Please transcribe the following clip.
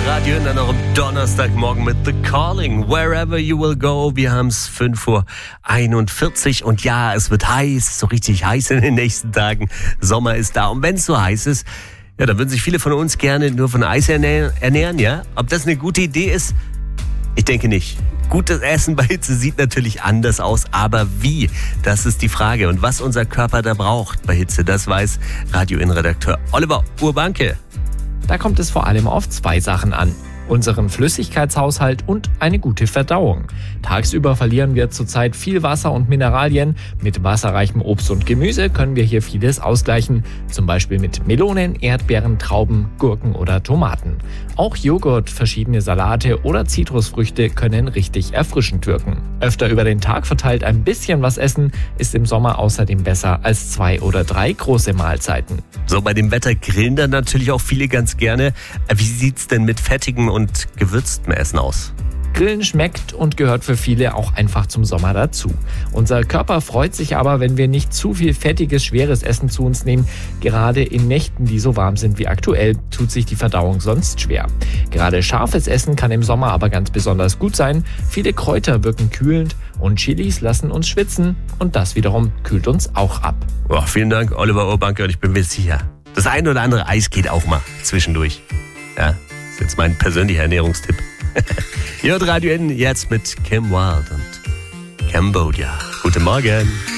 Radio N dann noch am Donnerstagmorgen mit The Calling, Wherever You Will Go. Wir haben es 5:41 Uhr und ja, es wird heiß, so richtig heiß in den nächsten Tagen. Sommer ist da und wenn es so heiß ist, ja, dann würden sich viele von uns gerne nur von Eis ernähren, ja? Ob das eine gute Idee ist? Ich denke nicht. Gutes Essen bei Hitze sieht natürlich anders aus, aber wie? Das ist die Frage. Und was unser Körper da braucht bei Hitze, das weiß Radio N-Redakteur Oliver Urbanke. Da kommt es vor allem auf zwei Sachen an. Unseren Flüssigkeitshaushalt und eine gute Verdauung. Tagsüber verlieren wir zurzeit viel Wasser und Mineralien. Mit wasserreichem Obst und Gemüse können wir hier vieles ausgleichen. Zum Beispiel mit Melonen, Erdbeeren, Trauben, Gurken oder Tomaten. Auch Joghurt, verschiedene Salate oder Zitrusfrüchte können richtig erfrischend wirken. Öfter über den Tag verteilt ein bisschen was essen ist im Sommer außerdem besser als 2 oder 3 große Mahlzeiten. So, bei dem Wetter grillen dann natürlich auch viele ganz gerne. Wie sieht's denn mit fettigem und gewürztem Essen aus? Grillen schmeckt und gehört für viele auch einfach zum Sommer dazu. Unser Körper freut sich aber, wenn wir nicht zu viel fettiges, schweres Essen zu uns nehmen. Gerade in Nächten, die so warm sind wie aktuell, tut sich die Verdauung sonst schwer. Gerade scharfes Essen kann im Sommer aber ganz besonders gut sein. Viele Kräuter wirken kühlend und Chilis lassen uns schwitzen und das wiederum kühlt uns auch ab. Boah, vielen Dank, Oliver Urbanke, und ich bin mir sicher, das ein oder andere Eis geht auch mal zwischendurch. Ja, ist jetzt mein persönlicher Ernährungstipp. Ihr hört Radio N jetzt mit Kim Wilde und Cambodia. Guten Morgen.